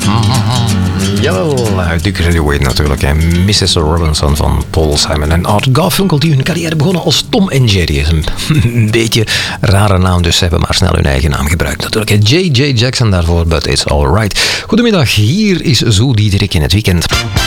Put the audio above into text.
Jawel, uit Duke Radiohead natuurlijk. En Mrs. Robinson van Paul Simon en Art Garfunkel, die hun carrière begonnen als Tom en Jerry. Is een beetje rare naam, dus ze hebben maar snel hun eigen naam gebruikt. Natuurlijk J.J. Jackson daarvoor, but it's alright. Goedemiddag, hier is Zo Diederik in het weekend.